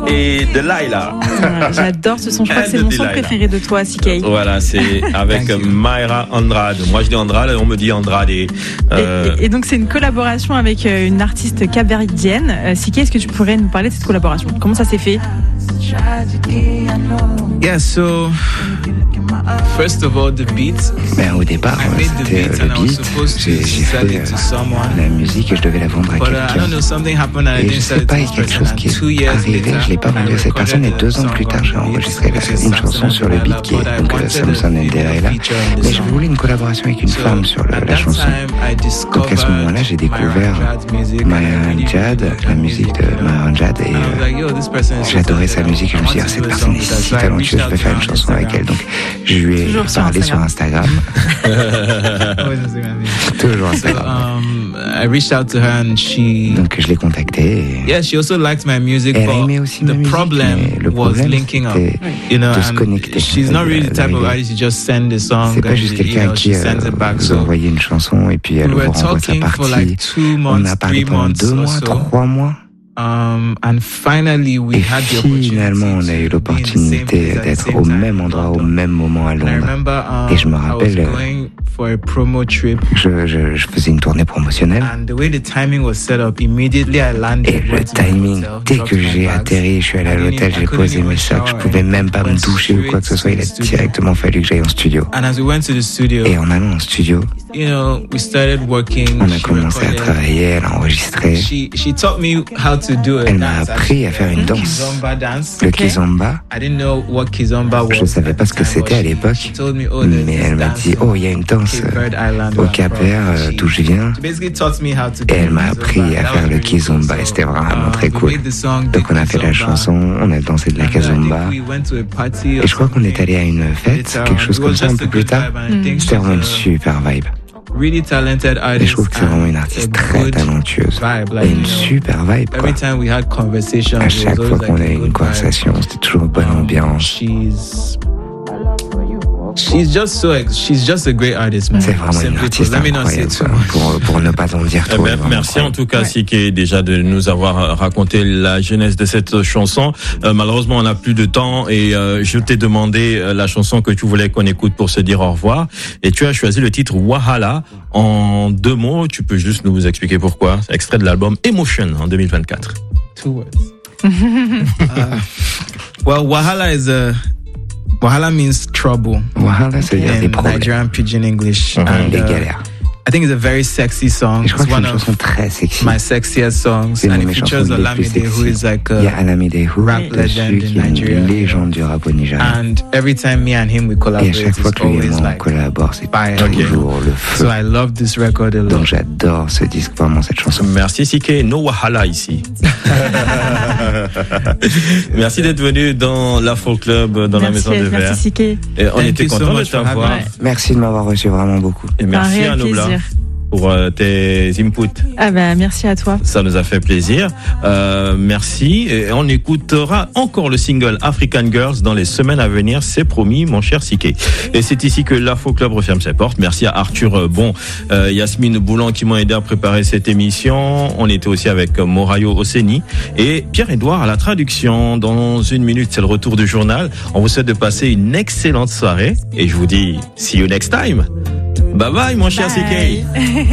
et Delilah. J'adore ce son, je crois que c'est mon son préféré de toi, CK. Voilà, c'est avec Mayra Andrade. Moi je dis Andrade, on me dit Andrade. Et donc c'est une collaboration avec une artiste capverdienne. CK, est-ce que tu pourrais nous parler de cette collaboration? Comment ça s'est fait? Yeah, so first of all, the beat. Au départ, c'était le beat. J'ai fait la musique et je devais la vendre à quelqu'un. Et je sais pas, il y a quelque chose qui est arrivé, je l'ai pas vendu à cette personne et 2 ans plus tard, j'ai enregistré une chanson sur le beat qui est donc Samson and Delilah. Mais je voulais une collaboration avec une femme sur la chanson. Donc à ce moment-là, j'ai découvert Myra Jad, la musique de Myra Jad, et j'adorais sa musique. Je me suis dit, cette personne est si talentueuse, je vais faire une chanson avec elle. Donc je lui ai parlé sur Instagram. Toujours Instagram. I reached out to her and she. Donc je l'ai contactée. Yeah, she also liked my music, elle but aimait aussi the ma musique, problem was linking up. You know, de se connecter. She's not really the type of artist you just send a song. C'est pas juste quelqu'un qui vous envoie une chanson et puis elle vous renvoie sa partie. On a parlé pendant 2 mois, 3 mois. And finally we had the opportunity. Finalement, on a eu l'opportunité d'être au même endroit, au même moment à Londres. Et je me rappelle, je faisais une tournée promotionnelle. Et le timing, dès que j'ai atterri, je suis allé à l'hôtel, j'ai posé mes sacs, je pouvais même pas me doucher ou quoi que ce soit. Il a directement fallu que j'aille en studio. Et en allant en studio, on a commencé à travailler, à enregistrer. Elle m'a appris à faire une danse, le kizomba. Je ne savais pas ce que c'était à l'époque, mais elle m'a dit, il y a une danse au Cap-Vert, d'où je viens. Et elle m'a appris à faire le kizomba et c'était vraiment très cool. Donc on a fait la chanson, on a dansé de la kizomba. Et je crois qu'on est allé à une fête, quelque chose comme ça un peu plus tard. C'était vraiment une super vibe. Et je trouve que c'est vraiment une artiste très talentueuse et une super vibe, quoi. À chaque fois qu'on a eu une conversation, c'était toujours une bonne ambiance. She's just a great artist, man. C'est vraiment une artiste incroyable, pour ne pas en dire trop. Merci en tout cas, CK, déjà de nous avoir raconté la genèse de cette chanson. Malheureusement, on n'a plus de temps et je t'ai demandé la chanson que tu voulais qu'on écoute pour se dire au revoir. Et tu as choisi le titre Wahala. En 2 mots, tu peux juste nous expliquer pourquoi. C'est extrait de l'album Emotion en 2024. 2 words. Well, Wahala means trouble. Wahala, ça veut dire des problèmes. Nigerian Pidgin English. Des galères. I think it's a very sexy song. Je crois que c'est une chanson très sexy. My sexiest songs. And it features Olamide, who is like a rap legend in Nigeria. Une légende du rap au Nigeria. And every time me and him we collaborate, et à chaque fois que lui et moi on collabore, c'est toujours le feu. So I love this record a lot. Donc j'adore ce disque, vraiment cette chanson. Merci CK, no Wahala ici. Merci d'être venu dans l'Afro Club, dans la Maison de Verre. Merci CK. Et on était content de t'avoir. Merci de m'avoir reçu vraiment beaucoup. Et merci à Nobla pour tes inputs. Merci à toi. Ça nous a fait plaisir. Merci. Et on écoutera encore le single African Girls dans les semaines à venir. C'est promis, mon cher CK. Et c'est ici que l'Afro Club referme ses portes. Merci à Arthur Yasmine Boulan qui m'ont aidé à préparer cette émission. On était aussi avec Morayo Oseni et Pierre-Édouard à la traduction. Dans 1 minute, c'est le retour du journal. On vous souhaite de passer une excellente soirée et je vous dis see you next time. Bye bye, mon cher CK.